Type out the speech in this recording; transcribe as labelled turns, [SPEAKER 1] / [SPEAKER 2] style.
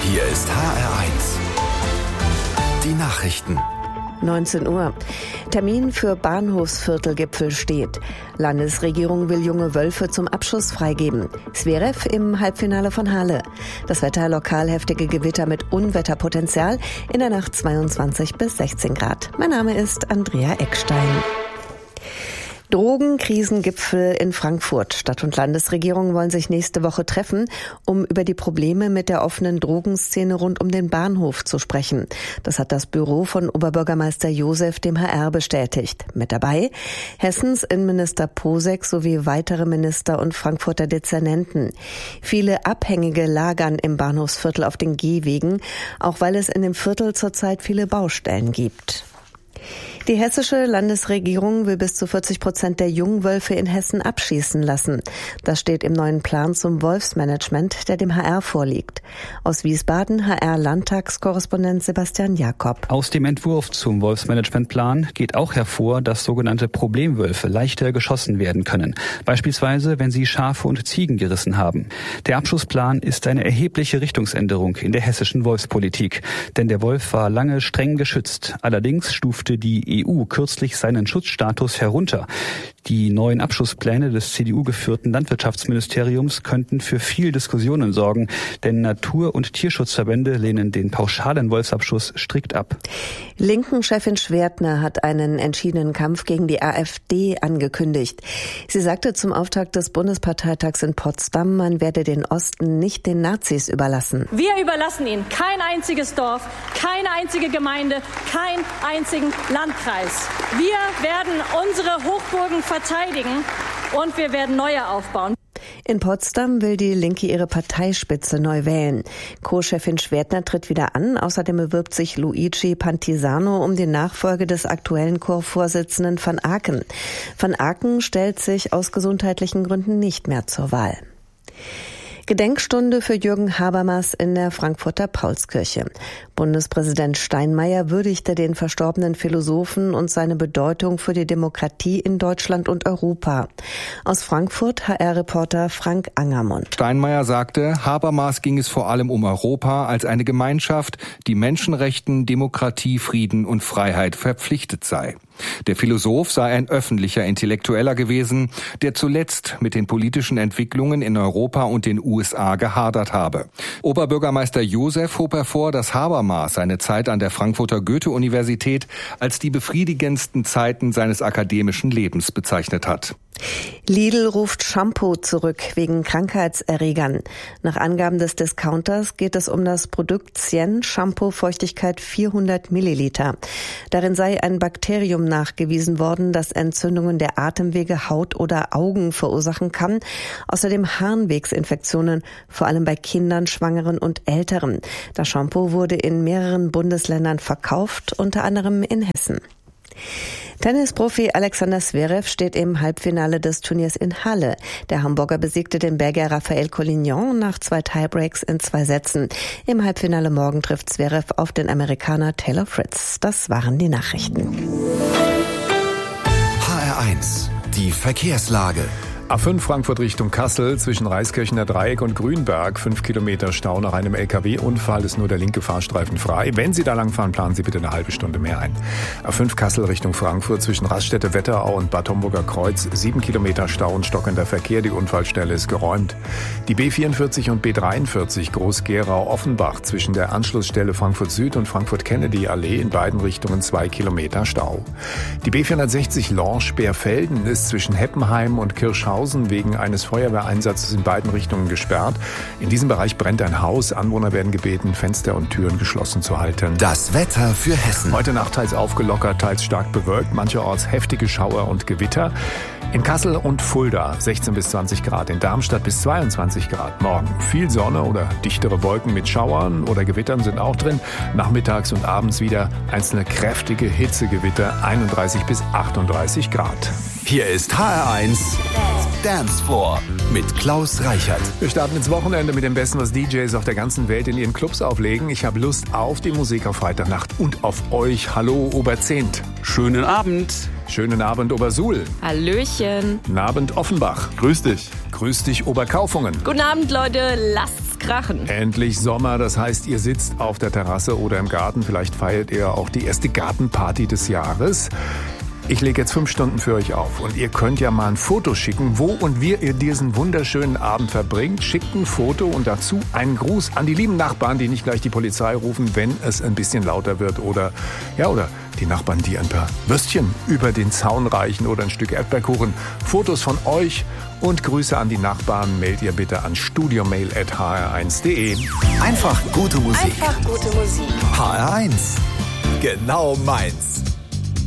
[SPEAKER 1] Hier ist HR1. Die Nachrichten.
[SPEAKER 2] 19 Uhr. Termin für Bahnhofsviertelgipfel steht. Landesregierung will junge Wölfe zum Abschuss freigeben. Zverev im Halbfinale von Halle. Das Wetter: lokal heftige Gewitter mit Unwetterpotenzial. In der Nacht 22 bis 16 Grad. Mein Name ist Andrea Eckstein. Drogenkrisengipfel in Frankfurt. Stadt- und Landesregierung wollen sich nächste Woche treffen, um über die Probleme mit der offenen Drogenszene rund um den Bahnhof zu sprechen. Das hat das Büro von Oberbürgermeister Joseph dem HR bestätigt. Mit dabei Hessens Innenminister Posek sowie weitere Minister und Frankfurter Dezernenten. Viele Abhängige lagern im Bahnhofsviertel auf den Gehwegen, auch weil es in dem Viertel zurzeit viele Baustellen gibt. Die hessische Landesregierung will bis zu 40% der Jungwölfe in Hessen abschießen lassen. Das steht im neuen Plan zum Wolfsmanagement, der dem HR vorliegt. Aus Wiesbaden HR-Landtagskorrespondent Sebastian Jakob.
[SPEAKER 3] Aus dem Entwurf zum Wolfsmanagementplan geht auch hervor, dass sogenannte Problemwölfe leichter geschossen werden können. Beispielsweise, wenn sie Schafe und Ziegen gerissen haben. Der Abschussplan ist eine erhebliche Richtungsänderung in der hessischen Wolfspolitik. Denn der Wolf war lange streng geschützt. Allerdings stufte die EU kürzlich seinen Schutzstatus herunter. Die neuen Abschusspläne des CDU-geführten Landwirtschaftsministeriums könnten für viel Diskussionen sorgen, denn Natur- und Tierschutzverbände lehnen den pauschalen Wolfsabschuss strikt ab.
[SPEAKER 2] Linken-Chefin Schwertner hat einen entschiedenen Kampf gegen die AfD angekündigt. Sie sagte zum Auftakt des Bundesparteitags in Potsdam, man werde den Osten nicht den Nazis überlassen.
[SPEAKER 4] Wir überlassen ihnen kein einziges Dorf, keine einzige Gemeinde, keinen einzigen Landkreis. Wir werden unsere Hochburgen verteidigen und wir werden neue aufbauen.
[SPEAKER 2] In Potsdam will die Linke ihre Parteispitze neu wählen. Co-Chefin Schwertner tritt wieder an. Außerdem bewirbt sich Luigi Pantisano um die Nachfolge des aktuellen Chorvorsitzenden van Aken. Van Aken stellt sich aus gesundheitlichen Gründen nicht mehr zur Wahl. Gedenkstunde für Jürgen Habermas in der Frankfurter Paulskirche. Bundespräsident Steinmeier würdigte den verstorbenen Philosophen und seine Bedeutung für die Demokratie in Deutschland und Europa. Aus Frankfurt HR-Reporter Frank Angermund.
[SPEAKER 5] Steinmeier sagte, Habermas ging es vor allem um Europa als eine Gemeinschaft, die Menschenrechten, Demokratie, Frieden und Freiheit verpflichtet sei. Der Philosoph sei ein öffentlicher Intellektueller gewesen, der zuletzt mit den politischen Entwicklungen in Europa und den USA gehadert habe. Oberbürgermeister Joseph hob hervor, dass Habermas seine Zeit an der Frankfurter Goethe-Universität als die befriedigendsten Zeiten seines akademischen Lebens bezeichnet hat.
[SPEAKER 2] Lidl ruft Shampoo zurück wegen Krankheitserregern. Nach Angaben des Discounters geht es um das Produkt Cien Shampoo Feuchtigkeit 400 Milliliter. Darin sei ein Bakterium nachgewiesen worden, das Entzündungen der Atemwege, Haut oder Augen verursachen kann. Außerdem Harnwegsinfektionen, vor allem bei Kindern, Schwangeren und Älteren. Das Shampoo wurde in mehreren Bundesländern verkauft, unter anderem in Hessen. Tennisprofi Alexander Zverev steht im Halbfinale des Turniers in Halle. Der Hamburger besiegte den Belgier Raphael Collignon nach 2 Tiebreaks in 2 Sätzen. Im Halbfinale morgen trifft Zverev auf den Amerikaner Taylor Fritz. Das waren die Nachrichten.
[SPEAKER 1] HR1, die Verkehrslage.
[SPEAKER 6] A5 Frankfurt Richtung Kassel zwischen Reiskirchener Dreieck und Grünberg. 5 Kilometer Stau nach einem LKW-Unfall, ist nur der linke Fahrstreifen frei. Wenn Sie da langfahren, planen Sie bitte eine halbe Stunde mehr ein. A5 Kassel Richtung Frankfurt zwischen Raststätte Wetterau und Bad Homburger Kreuz. 7 Kilometer Stau und stockender Verkehr. Die Unfallstelle ist geräumt. Die B44 und B43 Groß-Gerau-Offenbach zwischen der Anschlussstelle Frankfurt Süd und Frankfurt-Kennedy-Allee in beiden Richtungen 2 Kilometer Stau. Die B460 Lorsch-Berfelden ist zwischen Heppenheim und Kirschhausen wegen eines Feuerwehreinsatzes in beiden Richtungen gesperrt. In diesem Bereich brennt ein Haus. Anwohner werden gebeten, Fenster und Türen geschlossen zu halten.
[SPEAKER 1] Das Wetter für Hessen.
[SPEAKER 6] Heute Nacht teils aufgelockert, teils stark bewölkt, mancherorts heftige Schauer und Gewitter. In Kassel und Fulda 16 bis 20 Grad, in Darmstadt bis 22 Grad. Morgen viel Sonne oder dichtere Wolken mit Schauern oder Gewittern sind auch drin. Nachmittags und abends wieder einzelne kräftige Hitzegewitter, 31 bis 38 Grad.
[SPEAKER 1] Hier ist HR1 Dance Floor mit Klaus Reichert.
[SPEAKER 6] Wir starten ins Wochenende mit dem Besten, was DJs auf der ganzen Welt in ihren Clubs auflegen. Ich habe Lust auf die Musik auf Freitagnacht und auf euch. Hallo Oberzehnt.
[SPEAKER 3] Schönen Abend.
[SPEAKER 6] Schönen Abend Obersuhl.
[SPEAKER 7] Hallöchen.
[SPEAKER 6] Guten Abend Offenbach.
[SPEAKER 8] Grüß dich.
[SPEAKER 6] Grüß dich Oberkaufungen.
[SPEAKER 7] Guten Abend, Leute. Lasst's krachen.
[SPEAKER 6] Endlich Sommer, das heißt, ihr sitzt auf der Terrasse oder im Garten. Vielleicht feiert ihr auch die erste Gartenparty des Jahres. Ich lege jetzt 5 Stunden für euch auf und ihr könnt ja mal ein Foto schicken, wo und wie ihr diesen wunderschönen Abend verbringt. Schickt ein Foto und dazu einen Gruß an die lieben Nachbarn, die nicht gleich die Polizei rufen, wenn es ein bisschen lauter wird oder die Nachbarn, die ein paar Würstchen über den Zaun reichen oder ein Stück Erdbeerkuchen. Fotos von euch und Grüße an die Nachbarn mailt ihr bitte an studiomail@hr1.de.
[SPEAKER 1] Einfach gute Musik.
[SPEAKER 7] Einfach gute Musik.
[SPEAKER 1] HR1. Genau meins.